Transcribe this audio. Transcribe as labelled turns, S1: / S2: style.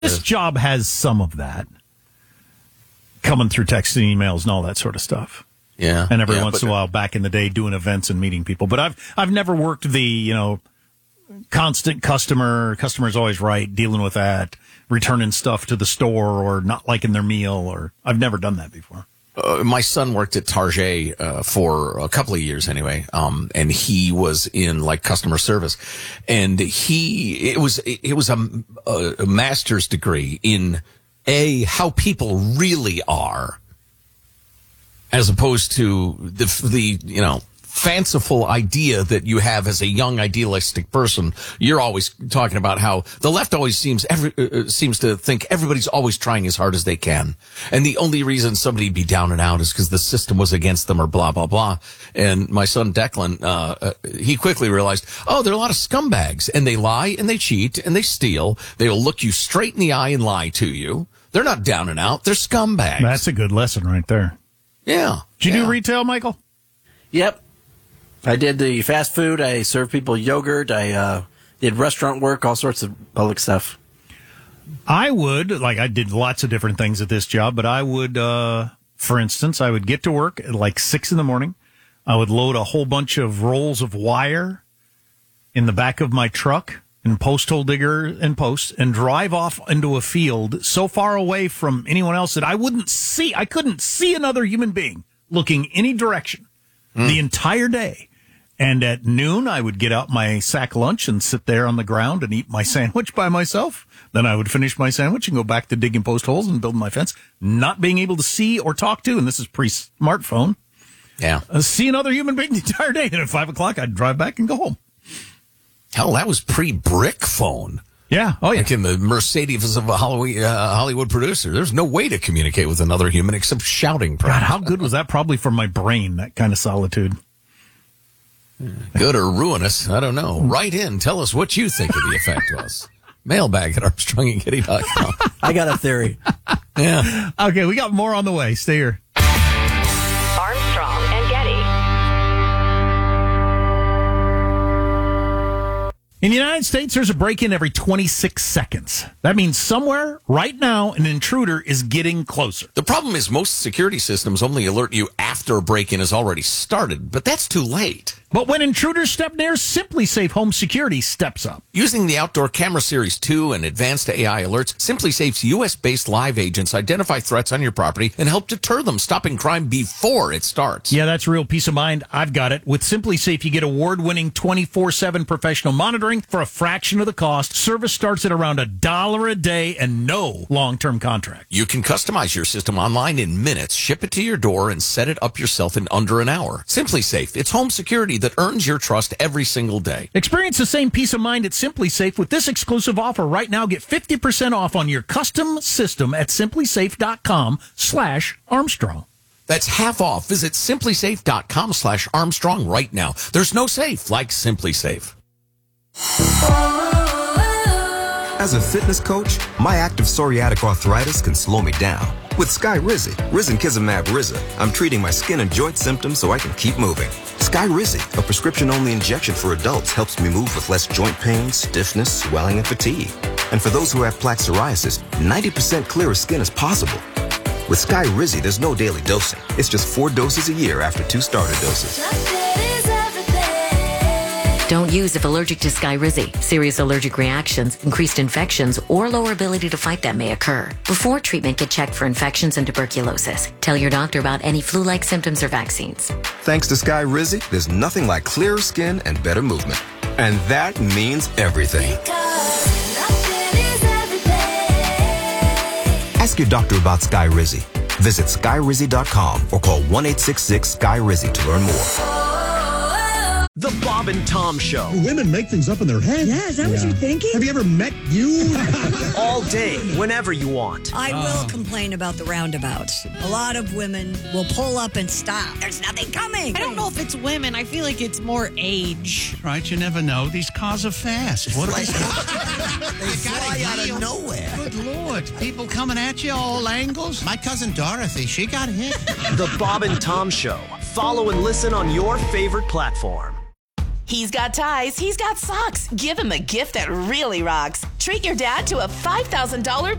S1: This job has some of that coming through text and emails and all that sort of stuff.
S2: Yeah.
S1: And every once in a while, back in the day, doing events and meeting people. But I've never worked the, constant customer's always right, dealing with that, returning stuff to the store or not liking their meal, or I've never done that before.
S2: My son worked at Target for a couple of years anyway, and he was in like customer service, and it was a master's degree in how people really are, as opposed to the fanciful idea that you have as a young idealistic person. You're always talking about how the left always seems to think everybody's always trying as hard as they can, and the only reason somebody'd be down and out is because the system was against them or blah blah blah. And my son Declan, he quickly realized, there are a lot of scumbags, and they lie and they cheat and they steal. They will look you straight in the eye and lie to you. They're not down and out. They're scumbags.
S1: That's a good lesson right there.
S2: Yeah.
S1: Did you do retail, Michael?
S3: Yep. I did the fast food. I served people yogurt. I did restaurant work, all sorts of public stuff.
S1: I did lots of different things at this job, but I would, for instance, I would get to work at like 6 a.m. I would load a whole bunch of rolls of wire in the back of my truck and post hole digger and post and drive off into a field so far away from anyone else that I couldn't see another human being looking any direction the entire day. And at noon, I would get out my sack lunch and sit there on the ground and eat my sandwich by myself. Then I would finish my sandwich and go back to digging post holes and building my fence, not being able to see or talk to, and this is pre-smartphone, see another human being the entire day. And at 5 o'clock, I'd drive back and go home.
S2: Hell, that was pre-brick phone.
S1: Yeah. Oh, yeah.
S2: Like in the Mercedes of a Hollywood producer. There's no way to communicate with another human except shouting.
S1: God, how good was that probably for my brain, that kind of solitude?
S2: Good or ruinous, I don't know. Write in. Tell us what you think of the effect was. Mailbag at ArmstrongandGetty.com.
S3: I got a theory.
S2: Yeah.
S1: Okay, we got more on the way. Stay here.
S4: Armstrong and Getty.
S1: In the United States, there's a break-in every 26 seconds. That means somewhere, right now, an intruder is getting closer.
S2: The problem is most security systems only alert you after a break-in has already started, but that's too late.
S1: But when intruders step near, SimpliSafe Home Security steps up.
S2: Using the Outdoor Camera Series 2 and advanced AI alerts, SimpliSafe's U.S.-based live agents identify threats on your property and help deter them, stopping crime before it starts.
S1: Yeah, that's real peace of mind. I've got it. With SimpliSafe, you get award-winning 24/7 professional monitoring for a fraction of the cost. Service starts at around $1 a day and no long-term contract.
S2: You can customize your system online in minutes, ship it to your door, and set it up yourself in under an hour. SimpliSafe, it's home security that earns your trust every single day.
S1: Experience the same peace of mind at SimpliSafe with this exclusive offer right now. Get 50% off on your custom system at SimpliSafe.com/Armstrong.
S2: That's half off. Visit SimpliSafe.com/Armstrong right now. There's no safe like SimpliSafe.
S5: As a fitness coach, my active psoriatic arthritis can slow me down. With Skyrizi, Risankizumab Riza, I'm treating my skin and joint symptoms so I can keep moving. Skyrizi, a prescription-only injection for adults, helps me move with less joint pain, stiffness, swelling, and fatigue. And for those who have plaque psoriasis, 90% clearer skin is possible. With Skyrizi, there's no daily dosing. It's just 4 doses a year after 2 starter doses.
S6: Don't use if allergic to Skyrizi. Serious allergic reactions, increased infections, or lower ability to fight them may occur. Before treatment, get checked for infections and tuberculosis. Tell your doctor about any flu-like symptoms or vaccines.
S5: Thanks to Skyrizi, there's nothing like clearer skin and better movement. And that means everything. Ask your doctor about Skyrizi. Visit Skyrizi.com or call 1-866-SKY-RIZZI to learn more.
S7: The Bob and Tom Show.
S8: Women make things up in their head.
S9: Yeah, is that what you're thinking?
S8: Have you ever met you?
S7: All day, whenever you want.
S9: I will complain about the roundabouts. A lot of women will pull up and stop. There's nothing coming.
S10: I don't know if it's women. I feel like it's more age.
S8: Right, you never know. These cars are fast. What
S11: They fly out of nowhere.
S8: Good Lord. People coming at you all angles. My cousin Dorothy, she got hit.
S7: The Bob and Tom Show. Follow and listen on your favorite platform.
S12: He's got ties. He's got socks. Give him a gift that really rocks. Treat your dad to a $5,000